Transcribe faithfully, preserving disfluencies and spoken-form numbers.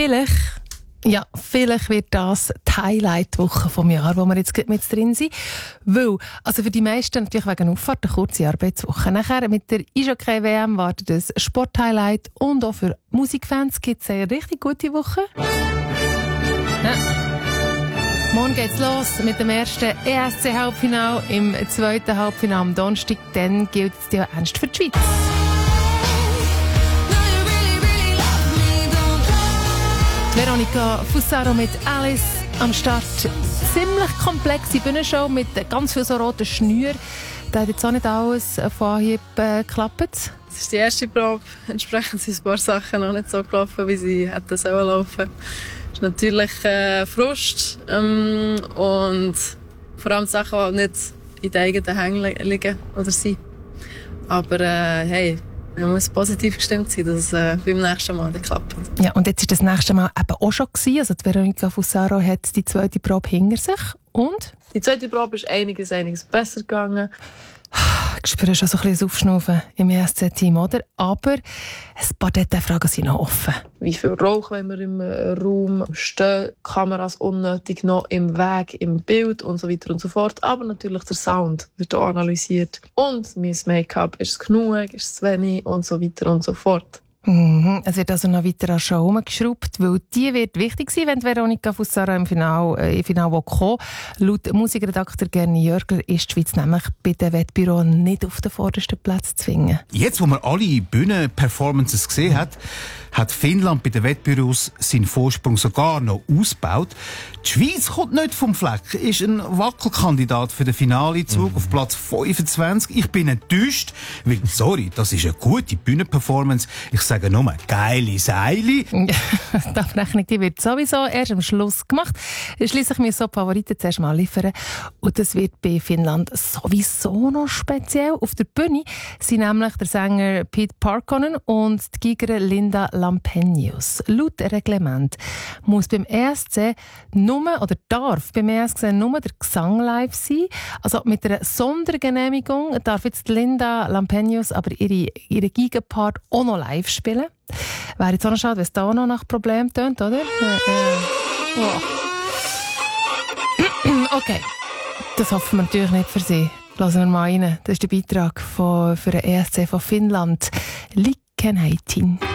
Vielleicht, ja, vielleicht wird das die Highlight-Woche vom Jahr, wo wir jetzt mit drin sind. Weil, also für die meisten natürlich wegen Auffahrt eine kurze Arbeitswoche. Nachher mit der Eishockey-W M wartet das Sport-Highlight und auch für Musikfans gibt es eine richtig gute Woche. Ja. Morgen geht's los mit dem ersten E S C-Halbfinale, im zweiten Halbfinale am Donnerstag. Dann gilt es ja ernst für die Schweiz. Veronica Fusaro mit Alice am Start. Ziemlich komplexe Bühnenshow mit ganz viel so roten Schnüren. Da hat jetzt auch nicht alles von Anhieb äh, geklappt. Es ist die erste Probe. Entsprechend sind ein paar Sachen noch nicht so gelaufen, wie sie hätten sollen laufen. Es ist natürlich äh, Frust ähm, und vor allem Sachen, die nicht in den eigenen Hängen liegen oder sind. Aber äh, hey, man muss positiv gestimmt sein, dass es äh, beim nächsten Mal nicht klappt. Ja, und jetzt war das nächste Mal eben auch schon gewesen. Also die Veronica Fusaro hat die zweite Probe hinter sich. Und? Die zweite Probe ist einiges, einiges besser gegangen. Ich spüre schon so ein bisschen das Aufschnaufen im E S C-Team, oder? Aber ein paar Detailfragen sind noch offen. Wie viel Rauch, wenn wir im Raum stehen, Kameras unnötig noch im Weg, im Bild und so weiter und so fort. Aber natürlich der Sound wird auch analysiert. Und mein Make-up, ist es genug, ist es zu wenig und so weiter und so fort. Mhm. Es wird also noch weiter an Show herumgeschraubt, weil die wird wichtig sein, wenn Veronica Fusaro im Finale, äh, im Finale kommen will. Laut Musikredakteur Gerni Jörgler ist die Schweiz nämlich bei den Wettbüros nicht auf den vordersten Platz zu finden. Jetzt, wo man alle Bühnenperformances gesehen hat, hat Finnland bei den Wettbüros seinen Vorsprung sogar noch ausgebaut. Die Schweiz kommt nicht vom Fleck, ist ein Wackelkandidat für den Finalezug mhm. auf Platz fünfundzwanzig. Ich bin enttäuscht, weil, sorry, das ist eine gute Bühnenperformance. Ich sage nur, geile Seile. Die Abrechnung die wird sowieso erst am Schluss gemacht. Schliesslich müssen so die Favoriten zuerst mal liefern. Und das wird bei Finnland sowieso noch speziell. Auf der Bühne sind nämlich der Sänger Pete Parkkonen und die Gigerin Linda Lampenius. Laut Reglement muss beim E S C nur, oder darf beim E S C nur der Gesang live sein. Also mit einer Sondergenehmigung darf jetzt Linda Lampenius aber ihre, ihre Giga-Part auch noch live spielen. Wäre jetzt auch noch schade, wenn es da auch noch nach Problemen tönt, oder? Äh, äh. Oh. Okay, das hoffen wir natürlich nicht für Sie. Lassen wir mal rein. Das ist der Beitrag von, für den E S C von Finnland. Likenheitin.